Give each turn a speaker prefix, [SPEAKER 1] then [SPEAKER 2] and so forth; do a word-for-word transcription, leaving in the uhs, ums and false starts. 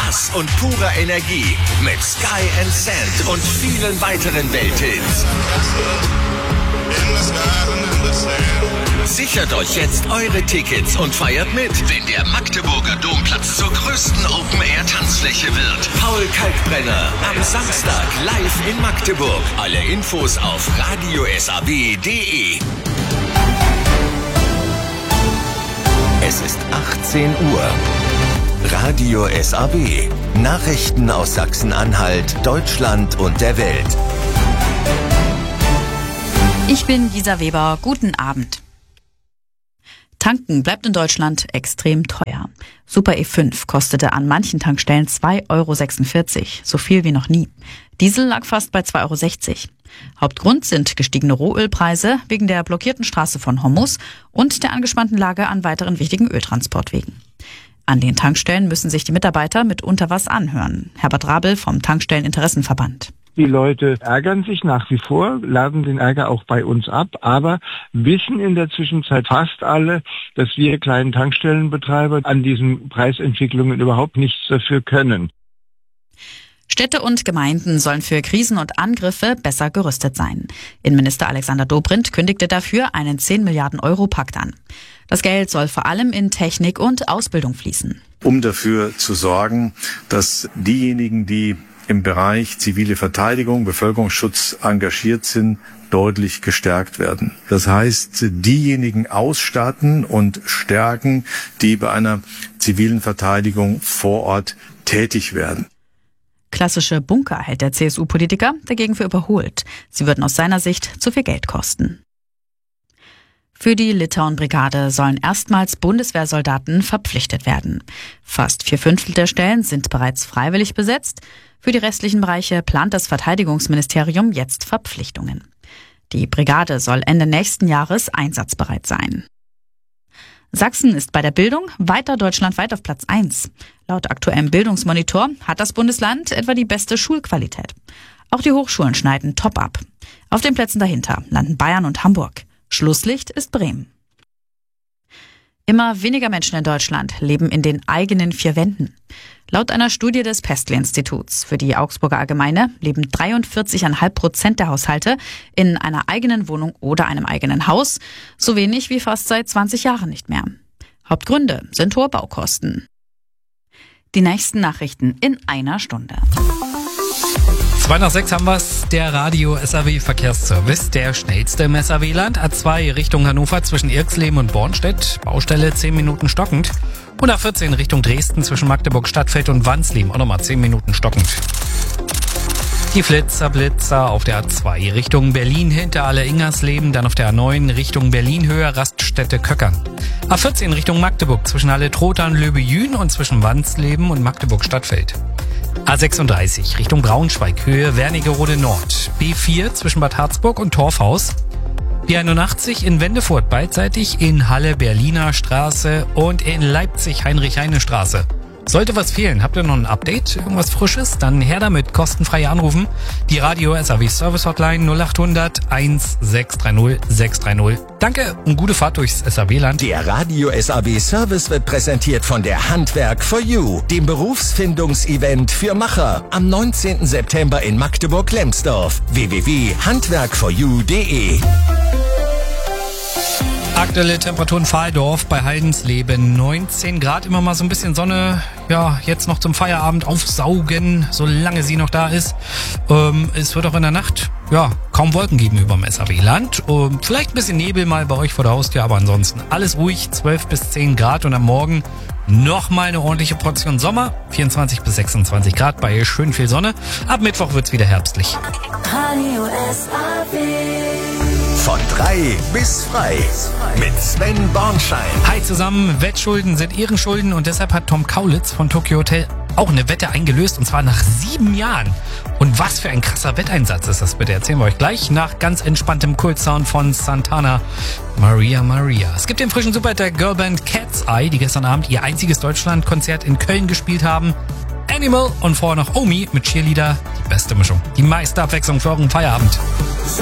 [SPEAKER 1] Bass und purer Energie mit Sky and Sand und vielen weiteren Welthits. Sichert euch jetzt eure Tickets und feiert mit, wenn der Magdeburger Domplatz zur größten Open-Air-Tanzfläche wird. Paul Kalkbrenner am Samstag live in Magdeburg. Alle Infos auf radio s a b punkt d e. Es ist achtzehn Uhr. Radio S A B. Nachrichten aus Sachsen-Anhalt, Deutschland und der Welt.
[SPEAKER 2] Ich bin Gisa Weber. Guten Abend. Tanken bleibt in Deutschland extrem teuer. Super E fünf kostete an manchen Tankstellen zwei Euro sechsundvierzig, so viel wie noch nie. Diesel lag fast bei zwei Euro sechzig. Hauptgrund sind gestiegene Rohölpreise wegen der blockierten Straße von Hormuz und der angespannten Lage an weiteren wichtigen Öltransportwegen. An den Tankstellen müssen sich die Mitarbeiter mitunter was anhören. Herbert Rabel vom Tankstelleninteressenverband.
[SPEAKER 3] Die Leute ärgern sich nach wie vor, laden den Ärger auch bei uns ab, aber wissen in der Zwischenzeit fast alle, dass wir kleinen Tankstellenbetreiber an diesen Preisentwicklungen überhaupt nichts dafür können.
[SPEAKER 2] Städte und Gemeinden sollen für Krisen und Angriffe besser gerüstet sein. Innenminister Alexander Dobrindt kündigte dafür einen zehn Milliarden Euro Pakt an. Das Geld soll vor allem in Technik und Ausbildung fließen.
[SPEAKER 4] Um dafür zu sorgen, dass diejenigen, die im Bereich zivile Verteidigung, Bevölkerungsschutz engagiert sind, deutlich gestärkt werden. Das heißt, diejenigen ausstatten und stärken, die bei einer zivilen Verteidigung vor Ort tätig werden.
[SPEAKER 2] Klassische Bunker hält der C S U-Politiker dagegen für überholt. Sie würden aus seiner Sicht zu viel Geld kosten. Für die Litauen-Brigade sollen erstmals Bundeswehrsoldaten verpflichtet werden. Fast vier Fünftel der Stellen sind bereits freiwillig besetzt. Für die restlichen Bereiche plant das Verteidigungsministerium jetzt Verpflichtungen. Die Brigade soll Ende nächsten Jahres einsatzbereit sein. Sachsen ist bei der Bildung weiter deutschlandweit auf Platz eins. Laut aktuellem Bildungsmonitor hat das Bundesland etwa die beste Schulqualität. Auch die Hochschulen schneiden top ab. Auf den Plätzen dahinter landen Bayern und Hamburg. Schlusslicht ist Bremen. Immer weniger Menschen in Deutschland leben in den eigenen vier Wänden. Laut einer Studie des Pestl-Instituts für die Augsburger Allgemeine leben dreiundvierzig Komma fünf Prozent der Haushalte in einer eigenen Wohnung oder einem eigenen Haus, so wenig wie fast seit zwanzig Jahren nicht mehr. Hauptgründe sind hohe Baukosten. Die nächsten Nachrichten in einer Stunde.
[SPEAKER 5] Zwei nach sechs haben wir's, der Radio S A W Verkehrsservice, der schnellste im S A W-Land. A zwei Richtung Hannover zwischen Irxleben und Bornstedt, Baustelle zehn Minuten stockend. Und A vierzehn Richtung Dresden zwischen Magdeburg Stadtfeld und Wansleben, auch nochmal zehn Minuten stockend. Die Flitzer, Blitzer auf der A zwei Richtung Berlin hinter Alle-Ingersleben, dann auf der A neun Richtung Berlin-Höhe, Raststätte Köckern. A vierzehn Richtung Magdeburg zwischen Halle-Trotha und Löbe-Jühn und zwischen Wansleben und Magdeburg Stadtfeld. A sechsunddreißig Richtung Braunschweig, Höhe Wernigerode Nord. B vier zwischen Bad Harzburg und Torfhaus. B einundachtzig in Wendefurt beidseitig, in Halle Berliner Straße und in Leipzig Heinrich-Heine-Straße. Sollte was fehlen, habt ihr noch ein Update, irgendwas Frisches? Dann her damit, kostenfrei anrufen. Die Radio S A W Service Hotline null acht hundert eins sechs drei null sechs drei null. Danke und gute Fahrt durchs S A W-Land.
[SPEAKER 1] Der Radio S A W Service wird präsentiert von der Handwerk for You, dem Berufsfindungsevent für Macher. Am neunzehnten September in Magdeburg-Lemsdorf. w w w punkt handwerk for you punkt d e.
[SPEAKER 5] Aktuelle Temperaturen Pfahldorf bei Heidensleben neunzehn Grad, immer mal so ein bisschen Sonne, ja, jetzt noch zum Feierabend aufsaugen, solange sie noch da ist. Ähm, es wird auch in der Nacht, ja, kaum Wolken geben über dem S A W-Land. Ähm, vielleicht ein bisschen Nebel mal bei euch vor der Haustür, aber ansonsten alles ruhig, zwölf bis zehn Grad und am Morgen nochmal eine ordentliche Portion Sommer, vierundzwanzig bis sechsundzwanzig Grad bei schön viel Sonne. Ab Mittwoch wird's wieder herbstlich.
[SPEAKER 6] Radio S A W.
[SPEAKER 1] Von drei bis frei mit Sven Bornschein.
[SPEAKER 5] Hi zusammen, Wettschulden sind Ehrenschulden und deshalb hat Tom Kaulitz von Tokyo Hotel auch eine Wette eingelöst und zwar nach sieben Jahren. Und was für ein krasser Wetteinsatz ist das bitte? Erzählen wir euch gleich nach ganz entspanntem Kultsound von Santana. Maria Maria. Es gibt den frischen Superhit der Girlband Cat's Eye, die gestern Abend ihr einziges Deutschlandkonzert in Köln gespielt haben. Animal und vorher noch Omi mit Cheerleader. Die beste Mischung. Die meiste Abwechslung für euren Feierabend.